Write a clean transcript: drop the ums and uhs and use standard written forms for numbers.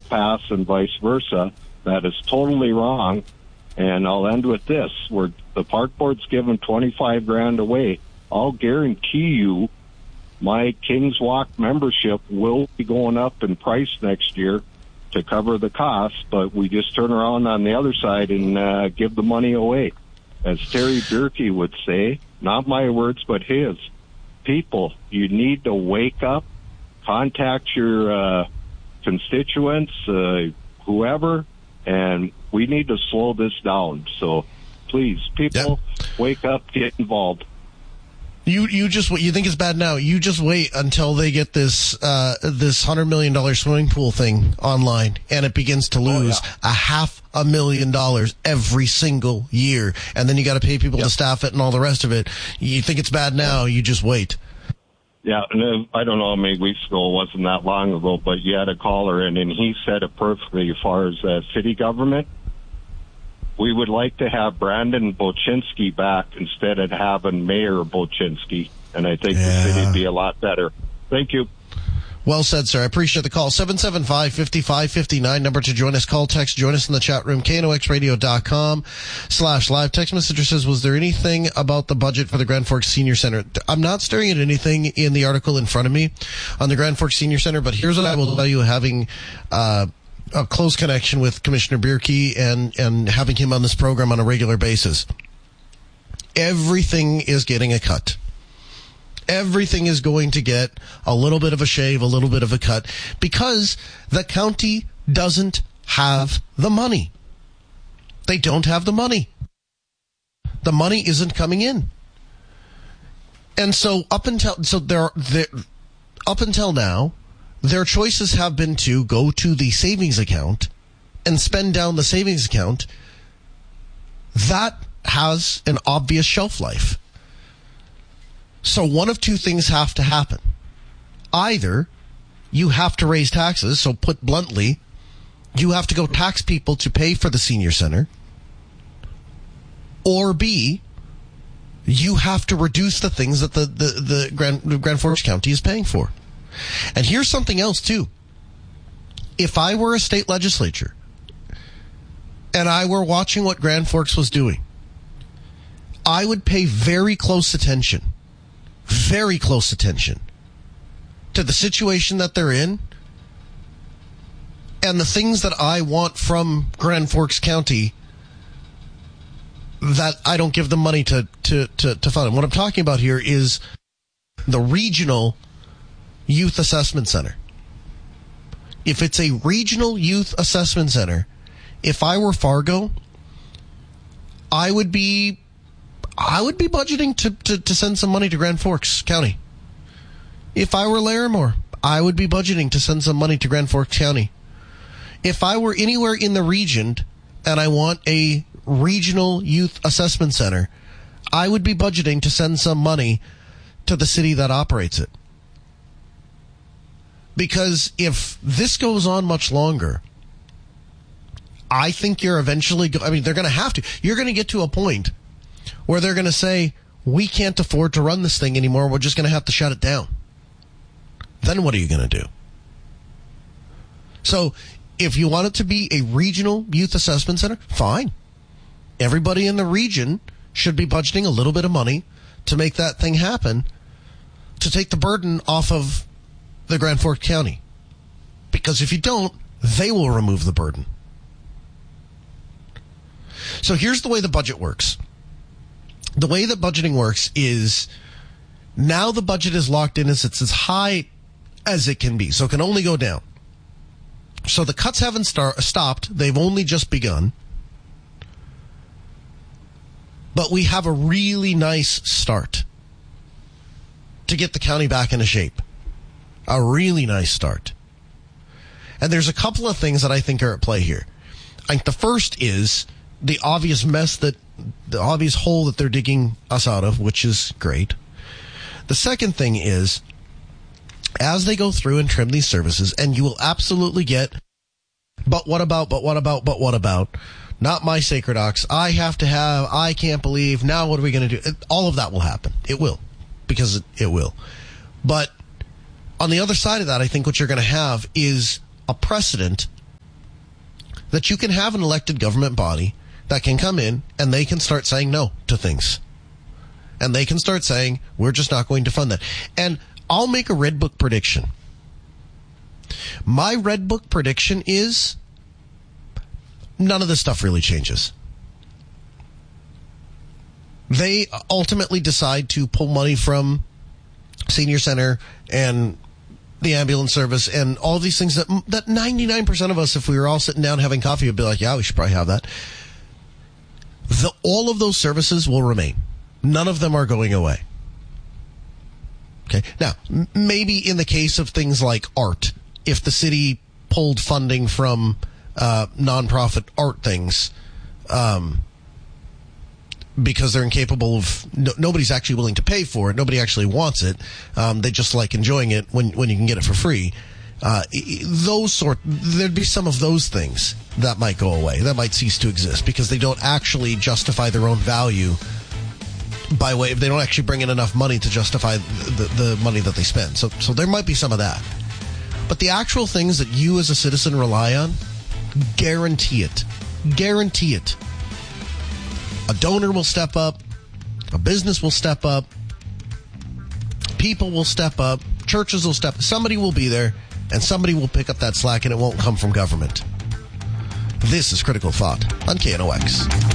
pass and vice versa. That is totally wrong. And I'll end with this, where the park board's giving $25,000 away. I'll guarantee you my Kings Walk membership will be going up in price next year to cover the cost, but we just turn around on the other side and give the money away. As Terry Bierke would say, not my words, but his. People, you need to wake up, contact your constituents, whoever, and we need to slow this down. So please, people, wake up, get involved. You think it's bad now. You just wait until they get this $100 million swimming pool thing online, and it begins to lose $500,000 every single year, and then you got to pay people to staff it and all the rest of it. You think it's bad now? You just wait. Yeah, and I don't know how many weeks ago, it wasn't that long ago, but you had a caller in, and he said it perfectly as far as city government. We would like to have Brandon Bochinsky back instead of having Mayor Bochinsky, and I think the city would be a lot better. Thank you. Well said, sir. I appreciate the call. 775-5559, number to join us. Call, text, join us in the chat room, knoxradio.com/live. Text messenger says, was there anything about the budget for the Grand Forks Senior Center? I'm not staring at anything in the article in front of me on the Grand Forks Senior Center, but here's what I will tell you, having a close connection with Commissioner Bierke and having him on this program on a regular basis. Everything is getting a cut. Everything is going to get a little bit of a shave, a little bit of a cut, because the county doesn't have the money. They don't have the money. The money isn't coming in. And so up until now, their choices have been to go to the savings account and spend down the savings account. That has an obvious shelf life. So one of two things have to happen. Either you have to raise taxes, so put bluntly, you have to go tax people to pay for the senior center, or B, you have to reduce the things that the Grand Forks County is paying for. And here's something else, too. If I were a state legislature and I were watching what Grand Forks was doing, I would pay very close attention to the situation that they're in and the things that I want from Grand Forks County that I don't give them money to fund. And what I'm talking about here is the regional youth assessment center. If it's a regional youth assessment center, if I were Fargo, I would be budgeting to send some money to Grand Forks County. If I were Larimore, I would be budgeting to send some money to Grand Forks County. If I were anywhere in the region and I want a regional youth assessment center, I would be budgeting to send some money to the city that operates it. Because if this goes on much longer, I think you're eventually they're going to have to. You're going to get to a point where they're going to say, we can't afford to run this thing anymore. We're just going to have to shut it down. Then what are you going to do? So if you want it to be a regional youth assessment center, fine. Everybody in the region should be budgeting a little bit of money to make that thing happen, to take the burden off of the Grand Forks County. Because if you don't, they will remove the burden. So here's the way the budget works. The way that budgeting works is now the budget is locked in as it's as high as it can be. So it can only go down. So the cuts haven't stopped. They've only just begun. But we have a really nice start to get the county back into shape. A really nice start. And there's a couple of things that I think are at play here. I think the first is the obvious the obvious hole that they're digging us out of, which is great. The second thing is, as they go through and trim these services, and you will absolutely get, but what about, not my sacred ox, I can't believe, now what are we going to do? All of that will happen. It will. Because it will. But on the other side of that, I think what you're going to have is a precedent that you can have an elected government body that can come in and they can start saying no to things. And they can start saying, we're just not going to fund that. And I'll make a Red Book prediction. My Red Book prediction is none of this stuff really changes. They ultimately decide to pull money from Senior Center and the ambulance service and all these things that 99% of us, if we were all sitting down having coffee, would be like, yeah, we should probably have that. All of those services will remain. None of them are going away. Okay. Now, maybe in the case of things like art, if the city pulled funding from nonprofit art things, because they're incapable of, nobody's actually willing to pay for it, nobody actually wants it, they just like enjoying it when you can get it for free. There'd be some of those things that might go away, that might cease to exist because they don't actually justify their own value by way of, they don't actually bring in enough money to justify the money that they spend. So there might be some of that. But the actual things that you as a citizen rely on, guarantee it. Guarantee it. A donor will step up. A business will step up. People will step up. Churches will step up. Somebody will be there, and somebody will pick up that slack, and it won't come from government. This is Critical Thought on KNOX.